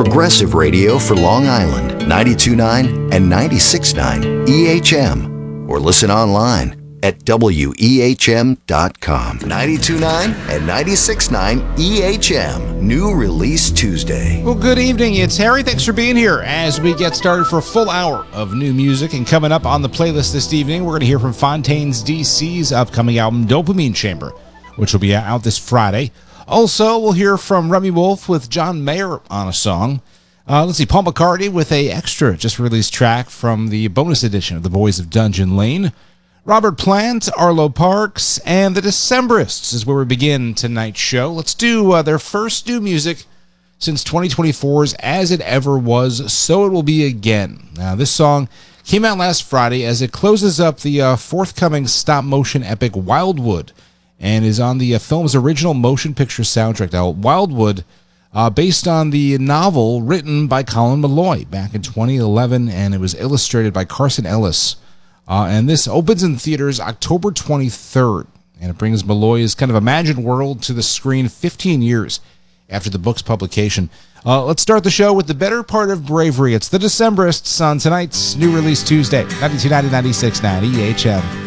Progressive radio for Long Island, 92.9 and 96.9 EHM. Or listen online at WEHM.com. 92.9 and 96.9 EHM. New Release Tuesday. Well, good evening. It's Harry. Thanks for being here as we get started for a full hour of new music. And coming up on the playlist this evening, we're going to hear from Fontaines DC's upcoming album, Dopamine Chamber, which will be out this Friday. Also, we'll hear from Remy Wolf with John Mayer on a song. Let's see, Paul McCartney with a extra just released track from the bonus edition of The Boys of Dungeon Lane. Robert Plant, Arlo Parks, and the Decemberists is where we begin tonight's show. Let's do their first new music since 2024's As It Ever Was, So It Will Be Again. Now, this song came out last Friday as it closes up the forthcoming stop-motion epic Wildwood, and is on the film's original motion picture soundtrack. Now, Wildwood, based on the novel written by Colin Meloy back in 2011, and it was illustrated by Carson Ellis. And this opens in theaters October 23rd, and it brings Meloy's kind of imagined world to the screen 15 years after the book's publication. Let's start the show with the better part of bravery. It's the Decemberists on tonight's New Release Tuesday, 92.9 96.9 EHM.